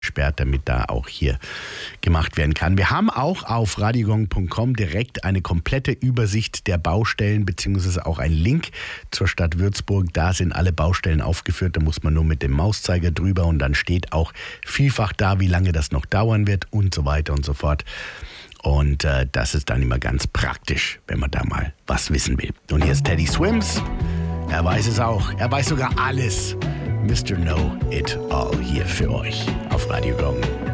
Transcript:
gesperrt, damit da auch hier gemacht werden kann. Wir haben auch auf radiogong.com direkt eine komplette Übersicht der Baustellen beziehungsweise auch einen Link zur Stadt Würzburg. Da sind alle Baustellen aufgeführt. Da muss man nur mit dem Mauszeiger drüber und dann steht auch vielfach da, wie lange das noch dauern wird und so weiter und so fort. Und das ist dann immer ganz praktisch, wenn man da mal was wissen will. Und hier ist Teddy Swims. Er weiß es auch. Er weiß sogar alles. Mr. Know It All hier für euch auf Radio Gong.